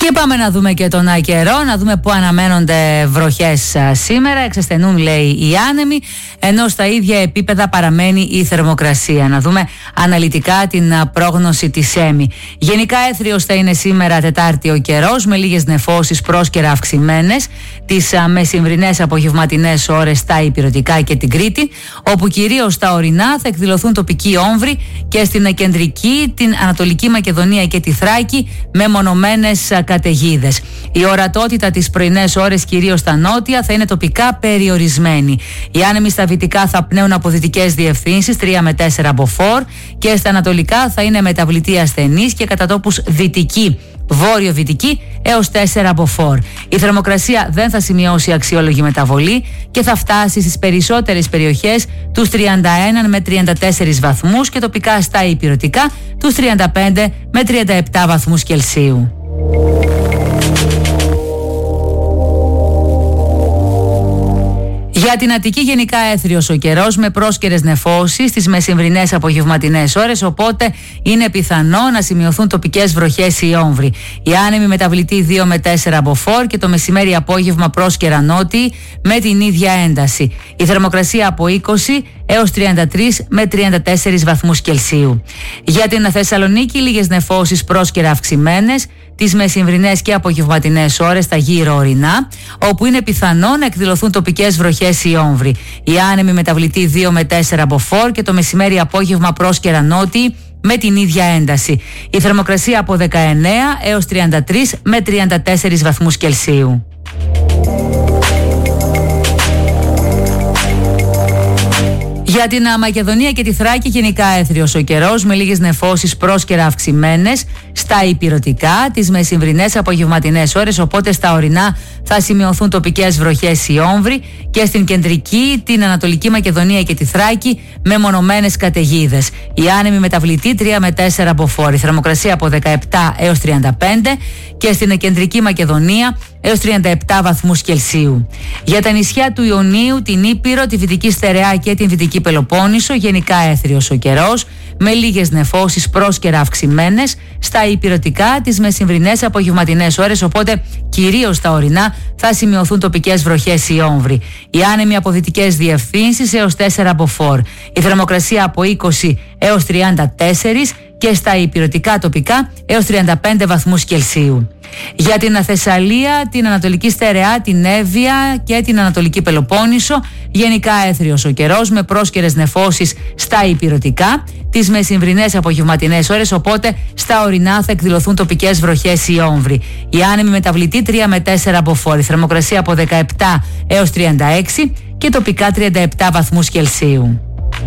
Και πάμε να δούμε και τον καιρό, να δούμε πού αναμένονται βροχές σήμερα. Εξασθενούν, λέει, οι άνεμοι, ενώ στα ίδια επίπεδα παραμένει η θερμοκρασία. Να δούμε αναλυτικά την πρόγνωση της ΕΜΗ. Γενικά έθριος θα είναι σήμερα Τετάρτη ο καιρός, με λίγες νεφώσεις πρόσκαιρα αυξημένες τις μεσημβρινές απογευματινές ώρες στα Ηπειρωτικά και την Κρήτη, όπου κυρίως στα ορεινά θα εκδηλωθούν τοπικοί όμβροι και στην κεντρική, την Ανατολική Μακεδονία και τη Θράκη με μονομένες καταιγίδες. Η ορατότητα τις πρωινές ώρες, κυρίως στα νότια, θα είναι τοπικά περιορισμένη. Οι άνεμοι στα βυτικά θα πνέουν από δυτικές διευθύνσεις 3 με 4 μποφόρ και στα ανατολικά θα είναι μεταβλητή ασθενής και κατά τόπους δυτική, βόρειο-δυτική έως 4 μποφόρ. Η θερμοκρασία δεν θα σημειώσει αξιόλογη μεταβολή και θα φτάσει στις περισσότερες περιοχές τους 31 με 34 βαθμούς και τοπικά στα Ηπειρωτικά τους 35 με 37 βαθμούς Κελσίου. Για την Αττική γενικά έθριος ο καιρός με πρόσκαιρες νεφώσεις στις μεσημβρινές απογευματινές ώρες, οπότε είναι πιθανό να σημειωθούν τοπικές βροχές ή όμβροι. Οι άνεμοι μεταβλητή 2 με 4 μποφόρ και το μεσημέρι απόγευμα πρόσκαιρα νότιοι με την ίδια ένταση. Η θερμοκρασία από 20 έως 33 με 34 βαθμούς Κελσίου. Για την Θεσσαλονίκη λίγες νεφώσεις πρόσκαιρα αυξημένες τις μεσημβρινές και απογευματινές ώρες στα γύρω ορεινά, όπου είναι πιθανό να εκδηλωθούν τοπικές βροχές ή όμβροι. Οι άνεμοι μεταβλητή 2 με 4 μποφόρ και το μεσημέρι απόγευμα πρόσκαιρα νότιοι με την ίδια ένταση. Η θερμοκρασία από 19 έως 33 με 34 βαθμούς Κελσίου. Για την Μακεδονία και τη Θράκη γενικά έθριος ο καιρός με λίγες νεφώσεις πρόσκαιρα αυξημένες στα Ηπειρωτικά τις μεσημβρινές απογευματινές ώρες, οπότε στα ορεινά θα σημειωθούν τοπικές βροχές ή όμβροι και στην κεντρική, την Ανατολική Μακεδονία και τη Θράκη με μονομένες καταιγίδες. Οι άνεμοι μεταβλητή 3 με 4 μποφόρ. Η θερμοκρασία από 17 έως 35 και στην κεντρική Μακεδονία έως 37 βαθμούς Κελσίου. Για τα νησιά του Ιωνίου, την Ήπειρο, τη Βυτική Στερεά και την Δυτική Πελοπόννησο γενικά έθριος ο καιρός με λίγες νεφώσεις πρόσκαιρα αυξημένες στα Ηπειρωτικά τις μεσημβρινές απογευματινές ώρες, οπότε κυρίως στα ορεινά θα σημειωθούν τοπικές βροχές ή όμβροι. Οι άνεμοι από δυτικές διευθύνσεις έως 4 μποφόρ. Η θερμοκρασία από 20 έως 34 και στα Ηπειρωτικά τοπικά έως 35 βαθμούς Κελσίου. Για την Θεσσαλία, την Ανατολική Στερεά, την Εύβοια και την Ανατολική Πελοπόννησο γενικά έθριος ο καιρός με πρόσκαιρες νεφώσεις στα Ηπειρωτικά τις μεσημβρινές απογευματινές ώρες, οπότε στα ορεινά θα εκδηλωθούν τοπικές βροχές ή όμβροι. Οι άνεμοι μεταβλητή 3 με 4 μποφόρ. Η θερμοκρασία από 17 έως 36 και τοπικά 37 βαθμούς Κελσίου.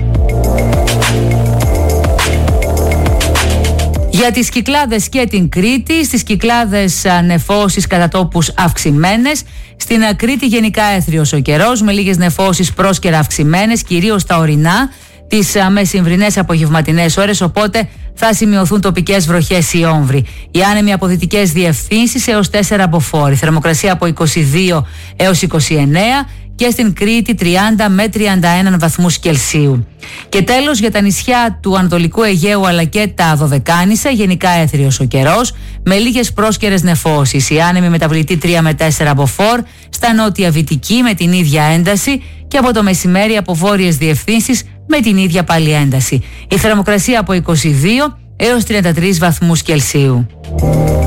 Για τις Κυκλάδες και την Κρήτη, στις Κυκλάδες νεφώσεις κατά τόπους αυξημένες, στην Κρήτη γενικά έθριος ο καιρός με λίγες νεφώσεις πρόσκαιρα αυξημένες, κυρίως στα ορεινά τις μεσημβρινές απογευματινές ώρες, οπότε θα σημειωθούν τοπικές βροχές ή όμβροι. Οι άνεμοι από δυτικές διευθύνσεις έως 4 μποφόρ. Η θερμοκρασία από 22 έως 29 και στην Κρήτη 30 με 31 βαθμούς Κελσίου. Και τέλος για τα νησιά του Ανατολικού Αιγαίου αλλά και τα Δωδεκάνησα γενικά έθριος ο καιρός με λίγες πρόσκαιρες νεφώσεις. Οι άνεμοι μεταβλητή 3 με 4 μποφόρ, στα νότια Βυτική με την ίδια ένταση και από το μεσημέρι από βόρειες διευθύνσεις με την ίδια πάλι ένταση. Η θερμοκρασία από 22 έως 33 βαθμούς Κελσίου.